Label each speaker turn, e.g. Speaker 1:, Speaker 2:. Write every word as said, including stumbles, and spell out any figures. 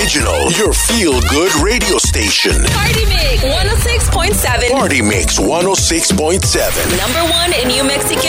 Speaker 1: Original, your feel-good radio station.
Speaker 2: Party Mix one oh six point seven.
Speaker 1: Party Mix one oh six point seven.
Speaker 2: Number one in New Mexico